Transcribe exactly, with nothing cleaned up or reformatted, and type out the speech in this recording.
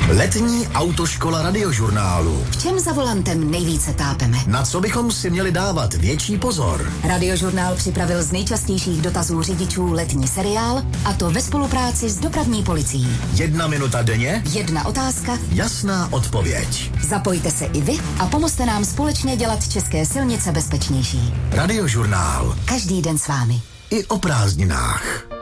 Letní autoškola Radiožurnálu. V čem za volantem nejvíce tápeme? Na co bychom si měli dávat větší pozor? Radiožurnál připravil z nejčastějších dotazů řidičů letní seriál, a to ve spolupráci s dopravní policií. Jedna minuta denně? Jedna otázka? Jasná odpověď. Zapojte se i vy a pomozte nám společně dělat české silnice bezpečnější. Radiožurnál. Každý den s vámi. I o prázdninách.